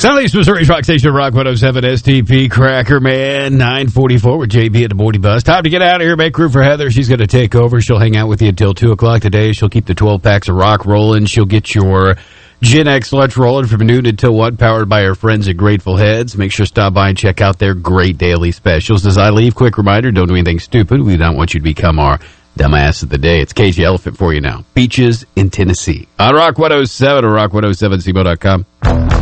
Southeast Missouri's Rock Station, Rock 107, STP, Cracker Man, 944 with JB at the Morning Bus. Time to get out of here, make room for Heather. She's going to take over. She'll hang out with you until 2 o'clock today. She'll keep the 12 packs of rock rolling. She'll get your Gen X lunch rolling from noon until 1, powered by our friends at Grateful Heads. Make sure to stop by and check out their great daily specials. As I leave, quick reminder, don't do anything stupid. We don't want you to become our dumbass of the day. It's KG Elephant for you now. Beaches in Tennessee. On Rock 107 or rock107cbo.com.